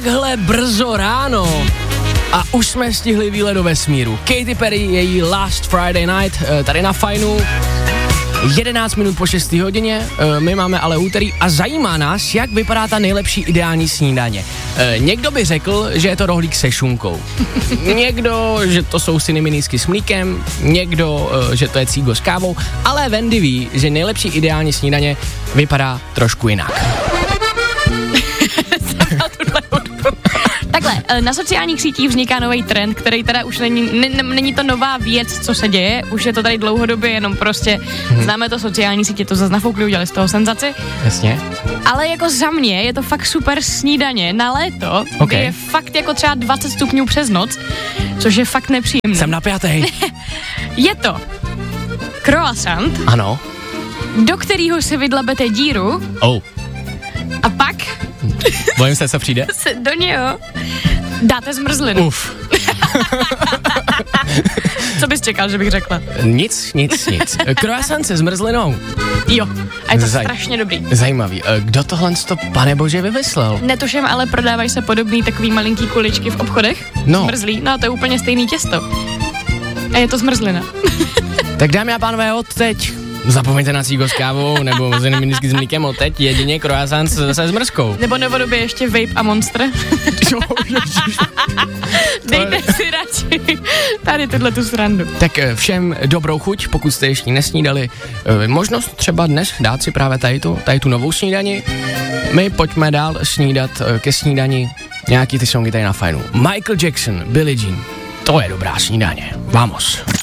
takhle brzo ráno a už jsme stihli výlet do vesmíru. Katy Perry, její Last Friday Night, tady na Fajnu. 11 minut po 6 hodině, my máme ale úterý a zajímá nás, jak vypadá ta nejlepší ideální snídaně. Někdo by řekl, že je to rohlík se šunkou. Někdo, že to jsou syniminísky s mlíkem, někdo, že to je cígo s kávou, ale Wendy ví, že nejlepší ideální snídaně vypadá trošku jinak. Takhle, na sociálních sítích vzniká nový trend, který teda už není to nová věc, co se děje, už je to tady dlouhodobě, jenom prostě známe to sociální sítě, to zase nafoukli, udělali z toho senzaci. Jasně. Ale jako za mě je to fakt super snídaně na léto, kdy je fakt jako třeba 20 stupňů přes noc, což je fakt nepříjemné. Jsem napjatý. Je to croissant, Ano. do kterého si vydlabete díru a pak Bojím se, co přijde. se do něho dáte zmrzlinu. Uf. Co bys čekal, že bych řekla? Nic. Croissant se zmrzlinou. Jo, a je to strašně dobrý. Zajímavý. Kdo tohle pane bože vymyslel? Netuším, ale prodávají se podobný takový malinký kuličky v obchodech. Zmrzlý, no a to je úplně stejný těsto. A je to zmrzlina. Tak dámy a pánové, od teď zapomeňte na cígo s kávou nebo syniminísky s mlíkem, od teď jedině croissant se zmrzkou. Nebo novodobě ještě vape a monster. Dejte si radši tady tu srandu. Tak všem dobrou chuť, pokud jste ještě nesnídali. Možnost třeba dnes dát si právě tady tu novou snídani. My pojďme dál snídat ke snídani nějaký ty songy tady na Fajnu. Michael Jackson, Billie Jean. To je dobrá snídaně. Vamos.